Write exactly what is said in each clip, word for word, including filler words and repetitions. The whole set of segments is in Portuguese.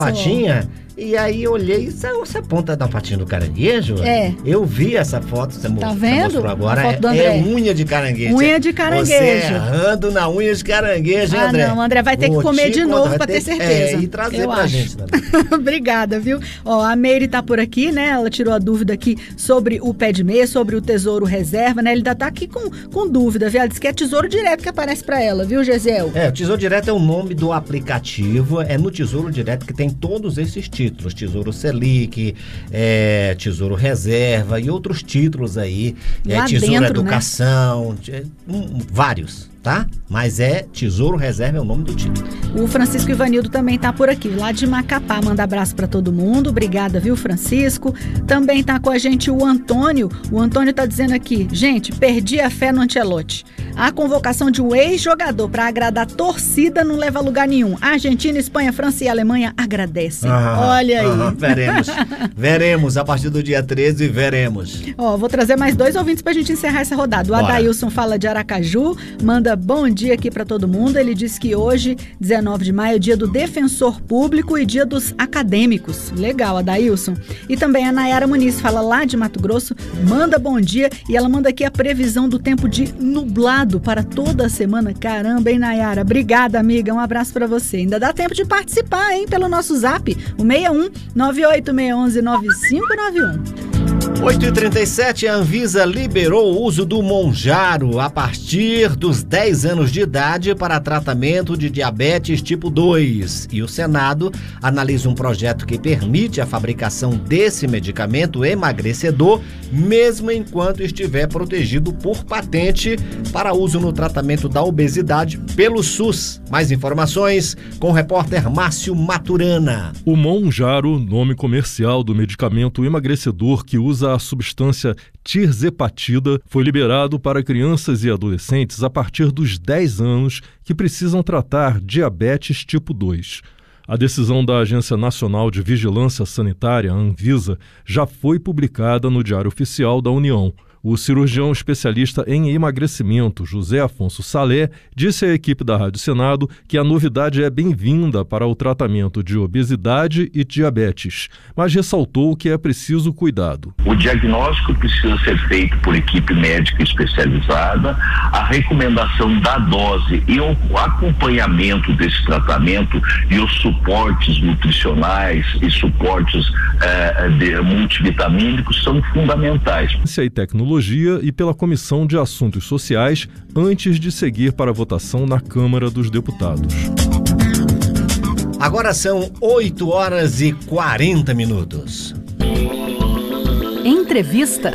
patinha, e aí eu olhei, essa, essa ponta da patinha do caranguejo? É. Eu vi essa foto, você, tá mo- vendo? você mostrou agora, A foto do é, André. é unha de caranguejo. Unha de caranguejo. Você errando na unha de caranguejo, hein, Ah, André? não, André vai ter Vou que comer te de contar, novo vai pra ter que- certeza. É, e trazer Eu pra acho. gente também. Obrigada, viu? Ó, a Meire tá por aqui, né? Ela tirou a dúvida aqui sobre o pé de meia, sobre o tesouro reserva, né? Ele ainda tá aqui com, com dúvida, viu? Ela disse que é tesouro direto que aparece pra ela, viu, Gesiel? É, o Tesouro Direto é o nome do aplicativo, é no Tesouro Direto que tem todos esses títulos, Tesouro Selic, é, Tesouro Reserva e outros títulos aí, é, Lá Tesouro dentro, Educação, é, um, vários, tá? Mas é Tesouro Reserva é o nome do título. O Francisco Ivanildo também tá por aqui, lá de Macapá. Manda abraço pra todo mundo. Obrigada, viu, Francisco? Também tá com a gente o Antônio. O Antônio tá dizendo aqui, gente, perdi a fé no Ancelotti. A convocação de um ex-jogador pra agradar a torcida não leva a lugar nenhum. A Argentina, Espanha, França e Alemanha agradecem. Ah, Olha aí. ah, veremos, veremos, a partir do dia treze, veremos. Ó, vou trazer mais dois ouvintes pra gente encerrar essa rodada. O Bora. Adailson fala de Aracaju, manda bom dia aqui pra todo mundo. Ele diz que hoje, dezenove de maio, é dia do defensor público e dia dos acadêmicos. Legal, Adailson. E também a Nayara Muniz fala lá de Mato Grosso, manda bom dia e ela manda aqui a previsão do tempo de nublado para toda a semana. Caramba, hein, Nayara? Obrigada, amiga. Um abraço pra você. Ainda dá tempo de participar, hein, pelo nosso zap, o seis um nove oito seis um um nove cinco nove um. oito e trinta e sete, a Anvisa liberou o uso do Monjaro a partir dos dez anos de idade para tratamento de diabetes tipo dois. E o Senado analisa um projeto que permite a fabricação desse medicamento emagrecedor, mesmo enquanto estiver protegido por patente para uso no tratamento da obesidade pelo SUS. Mais informações com o repórter Márcio Maturana. O Monjaro, nome comercial do medicamento emagrecedor que usa a substância tirzepatida, foi liberado para crianças e adolescentes a partir dos dez anos que precisam tratar diabetes tipo dois. A decisão da Agência Nacional de Vigilância Sanitária, a Anvisa, já foi publicada no Diário Oficial da União. O cirurgião especialista em emagrecimento, José Afonso Salé, disse à equipe da Rádio Senado que a novidade é bem-vinda para o tratamento de obesidade e diabetes, mas ressaltou que é preciso cuidado. O diagnóstico precisa ser feito por equipe médica especializada, a recomendação da dose e o acompanhamento desse tratamento e os suportes nutricionais e suportes eh, de, multivitamínicos são fundamentais. Ciência e Tecnologia e pela Comissão de Assuntos Sociais antes de seguir para a votação na Câmara dos Deputados. Agora são oito horas e quarenta minutos. Entrevista.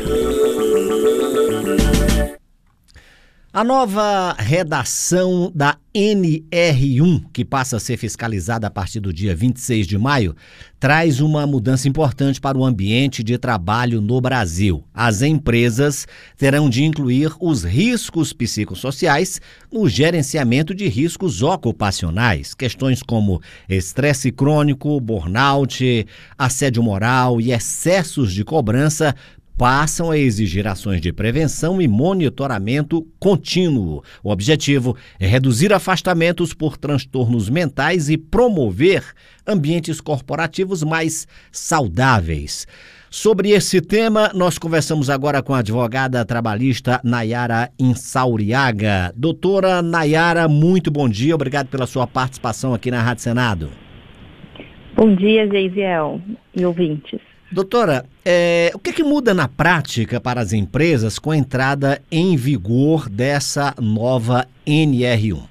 A nova redação da N R um, que passa a ser fiscalizada a partir do dia vinte e seis de maio, traz uma mudança importante para o ambiente de trabalho no Brasil. As empresas terão de incluir os riscos psicossociais no gerenciamento de riscos ocupacionais. Questões como estresse crônico, burnout, assédio moral e excessos de cobrança passam a exigir ações de prevenção e monitoramento contínuo. O objetivo é reduzir afastamentos por transtornos mentais e promover ambientes corporativos mais saudáveis. Sobre esse tema, nós conversamos agora com a advogada trabalhista Nayara Insauriaga. Doutora Nayara, muito bom dia, obrigado pela sua participação aqui na Rádio Senado. Bom dia, Geisiel e ouvintes. Doutora, é, o que, que muda na prática para as empresas com a entrada em vigor dessa nova N R um?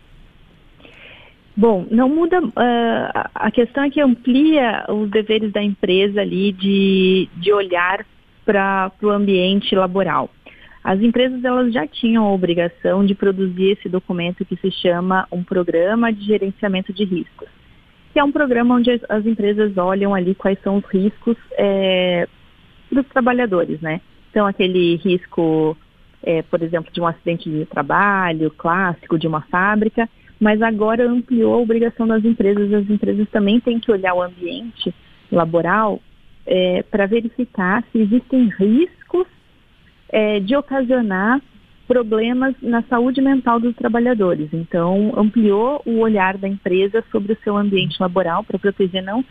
Bom, não muda, uh, a questão é que amplia os deveres da empresa ali de, de olhar para o ambiente laboral. As empresas elas já tinham a obrigação de produzir esse documento que se chama um Programa de Gerenciamento de Riscos, que é um programa onde as, as empresas olham ali quais são os riscos é, dos trabalhadores, né? Então, aquele risco, é, por exemplo, de um acidente de trabalho clássico de uma fábrica, mas agora ampliou a obrigação das empresas. As empresas também têm que olhar o ambiente laboral é, para verificar se existem riscos é, de ocasionar problemas na saúde mental dos trabalhadores. Então, ampliou o olhar da empresa sobre o seu ambiente laboral para proteger não